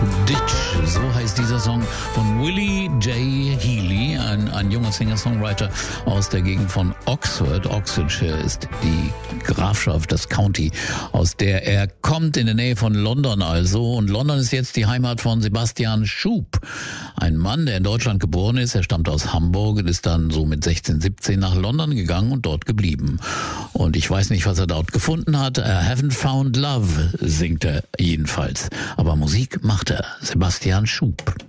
Ditch, so heißt dieser Song von Willie J. Healy, ein junger Singer-Songwriter aus der Gegend von Oxford. Oxfordshire ist die Grafschaft, das County, aus der er kommt, in der Nähe von London also. Und London ist jetzt die Heimat von Sebastian Schub, ein Mann, der in Deutschland geboren ist. Er stammt aus Hamburg und ist dann so mit 16, 17 nach London gegangen und dort geblieben. Und ich weiß nicht, was er dort gefunden hat. I haven't found love, singt er jedenfalls. Aber Musik macht er. Sebastian Schub.